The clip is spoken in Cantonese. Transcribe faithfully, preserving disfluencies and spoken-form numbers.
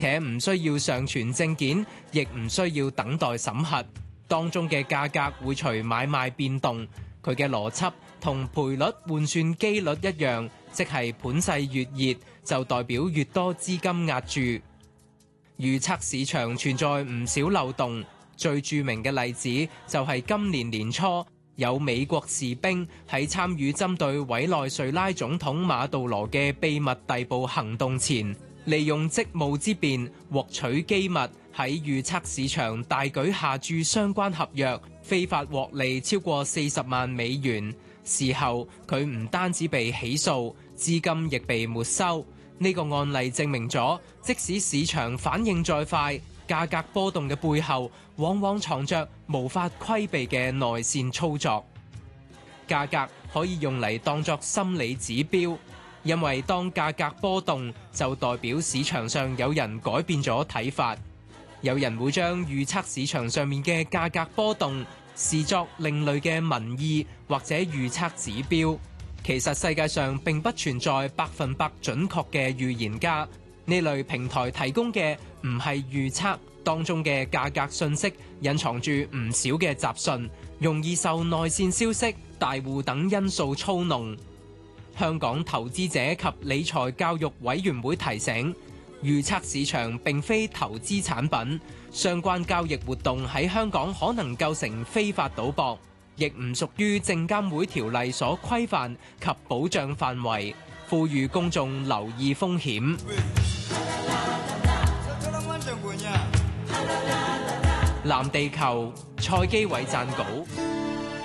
且唔需要上傳證件，亦唔需要等待審核。當中嘅價格會隨買賣變動，佢嘅邏輯同賠率換算機率一樣，即係盤勢越熱就代表越多資金壓住。預測市場存在唔少漏洞，最著名嘅例子就係今年年初有美國士兵喺參與針對委內瑞拉總統馬杜羅嘅秘密逮捕行動前，利用職務之便獲取機密，喺預測市場大舉下注相關合約，非法獲利超過四十萬美元。事後佢唔單止被起訴，資金亦被沒收。呢個案例證明咗，即使市場反應再快，價格波動嘅背後往往藏着無法規避嘅內線操作。價格可以用嚟當作心理指標，因為當價格波動就代表市場上有人改變咗睇法。有人會將預測市場上面嘅價格波動視作另類嘅民意或者預測指標。其實世界上並不存在百分百準確嘅預言家，呢類平台提供嘅唔係預測，當中嘅價格信息隱藏住唔少嘅雜訊，容易受內線消息、大戶等因素操弄。香港投資者及理財教育委員會提醒，預測市場並非投資產品，相關交易活動喺香港可能構成非法賭博，亦唔屬於證監會條例所規範及保障範圍，呼籲公眾留意風險。藍地球蔡基偉撰稿。